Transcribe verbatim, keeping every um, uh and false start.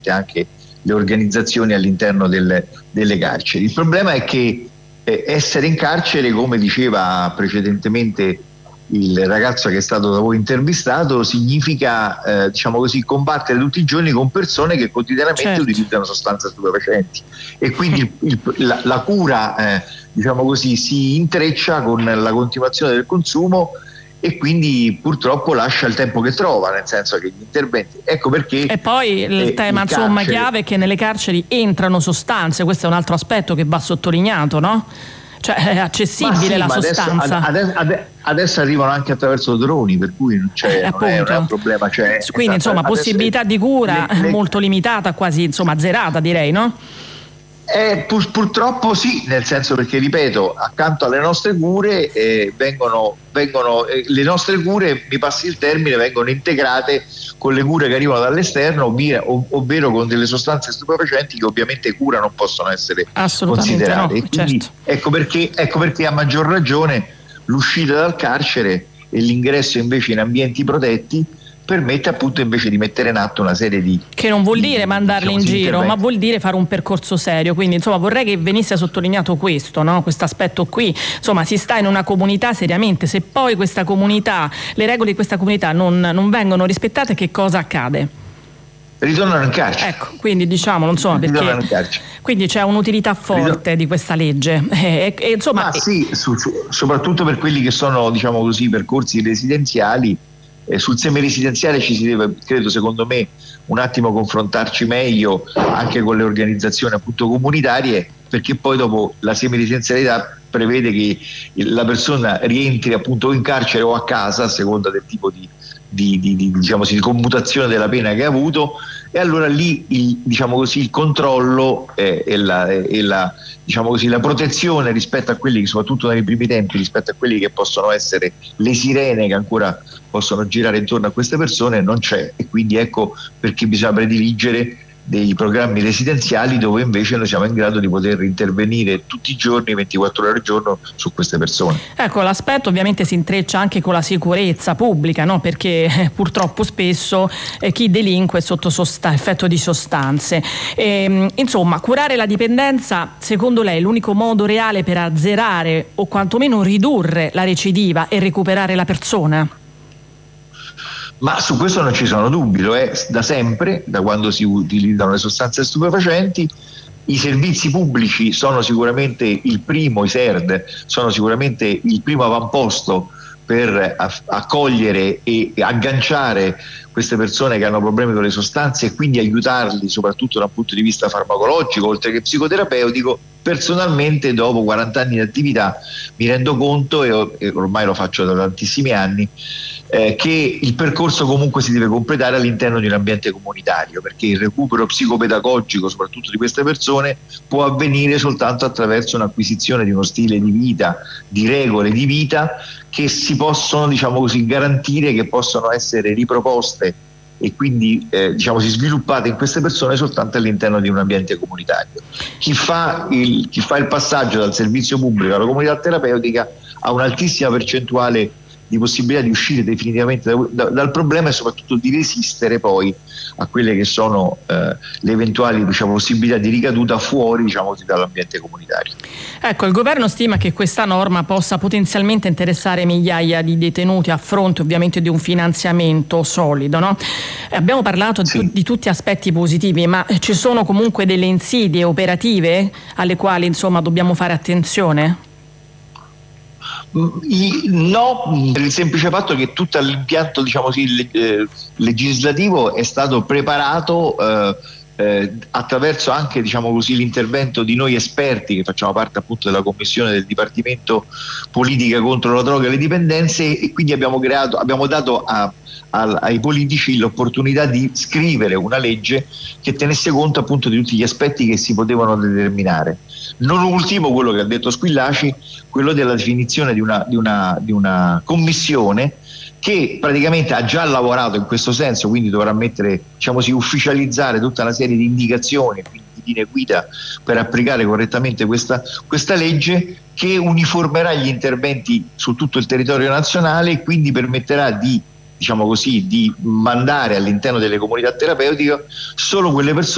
anche le organizzazioni all'interno del, delle carceri. Il problema è che eh, essere in carcere, come diceva precedentemente il ragazzo che è stato da voi intervistato, significa eh, diciamo così, combattere tutti i giorni con persone che quotidianamente certo. utilizzano sostanze stupefacenti, e quindi il, il, la, la cura eh, diciamo così si intreccia con la continuazione del consumo, e quindi purtroppo lascia il tempo che trova, nel senso che gli interventi, ecco perché. E poi il eh, tema il insomma carcere... chiave è che nelle carceri entrano sostanze, questo è un altro aspetto che va sottolineato, no? Cioè è accessibile sì, la sostanza. Adesso, adesso, adesso arrivano anche attraverso droni, per cui non, c'è, eh, non, è, non è un problema. Cioè, quindi esatto, insomma possibilità di cura le, le... molto limitata, quasi insomma zerata, direi, no? Eh, pur, purtroppo sì, nel senso, perché ripeto, accanto alle nostre cure eh, vengono, vengono eh, le nostre cure, mi passi il termine, vengono integrate con le cure che arrivano dall'esterno, ovvia, ov- ovvero con delle sostanze stupefacenti che ovviamente cura non possono essere considerate. No, e quindi certo. ecco perché, ecco perché a maggior ragione l'uscita dal carcere e l'ingresso invece in ambienti protetti permette appunto invece di mettere in atto una serie di... Che non vuol di, dire mandarli diciamo, in giro, interventi. ma vuol dire fare un percorso serio, quindi insomma vorrei che venisse sottolineato questo, no? Questo aspetto qui, insomma si sta in una comunità seriamente, se poi questa comunità, le regole di questa comunità non, non vengono rispettate, che cosa accade? Ritornano in carcere. Ecco, quindi diciamolo, insomma, perché quindi c'è un'utilità forte Ritorn- di questa legge. E, e, insomma, Ma sì, su, su, soprattutto per quelli che sono, diciamo così, percorsi residenziali. Eh, sul semiresidenziale ci si deve, credo, secondo me, un attimo confrontarci meglio anche con le organizzazioni appunto comunitarie, perché poi dopo la semiresidenzialità prevede che la persona rientri appunto in carcere o a casa a seconda del tipo di, di, di, di, diciamo così, di commutazione della pena che ha avuto, e allora lì il, diciamo così, il controllo eh, e, la, e la, diciamo così, la protezione rispetto a quelli che, soprattutto nei primi tempi, rispetto a quelli che possono essere le sirene che ancora possono girare intorno a queste persone, non c'è, e quindi ecco perché bisogna prediligere dei programmi residenziali dove invece noi siamo in grado di poter intervenire tutti i giorni, ventiquattro ore al giorno, su queste persone. Ecco, l'aspetto ovviamente si intreccia anche con la sicurezza pubblica, no? Perché eh, purtroppo spesso eh, chi delinque è sotto sosta- effetto di sostanze. E, insomma, curare la dipendenza, secondo lei, è l'unico modo reale per azzerare o quantomeno ridurre la recidiva e recuperare la persona? Ma su questo non ci sono dubbi, lo è da sempre, da quando si utilizzano le sostanze stupefacenti. I servizi pubblici sono sicuramente il primo, i S E R D sono sicuramente il primo avamposto per accogliere e agganciare queste persone che hanno problemi con le sostanze e quindi aiutarli soprattutto dal punto di vista farmacologico oltre che psicoterapeutico. Personalmente dopo quaranta anni di attività mi rendo conto, e ormai lo faccio da tantissimi anni, eh, che il percorso comunque si deve completare all'interno di un ambiente comunitario, perché il recupero psicopedagogico soprattutto di queste persone può avvenire soltanto attraverso un'acquisizione di uno stile di vita, di regole di vita che si possono, diciamo così, garantire, che possono essere riproposte e quindi eh, diciamo si sviluppate in queste persone soltanto all'interno di un ambiente comunitario. Chi fa il, chi fa il passaggio dal servizio pubblico alla comunità terapeutica ha un'altissima percentuale di possibilità di uscire definitivamente da, da, dal problema e soprattutto di resistere poi a quelle che sono eh, le eventuali, diciamo, possibilità di ricaduta fuori, diciamo, dall'ambiente comunitario. Ecco, il governo stima che questa norma possa potenzialmente interessare migliaia di detenuti a fronte ovviamente di un finanziamento solido, no? Abbiamo parlato sì. di, di tutti aspetti positivi, ma ci sono comunque delle insidie operative alle quali insomma dobbiamo fare attenzione? No, per il semplice fatto che tutto l'impianto, diciamo così, eh, legislativo è stato preparato eh, eh, attraverso anche, diciamo così, l'intervento di noi esperti che facciamo parte appunto della commissione del Dipartimento Politica contro la droga e le dipendenze, e quindi abbiamo creato, abbiamo dato a ai politici l'opportunità di scrivere una legge che tenesse conto appunto di tutti gli aspetti che si potevano determinare. Non ultimo quello che ha detto Squillaci, quello della definizione di una, di una, di una commissione che praticamente ha già lavorato in questo senso, quindi dovrà mettere, diciamo così, ufficializzare tutta una serie di indicazioni, quindi di linee guida per applicare correttamente questa, questa legge, che uniformerà gli interventi su tutto il territorio nazionale e quindi permetterà di, diciamo così, di mandare all'interno delle comunità terapeutiche solo quelle persone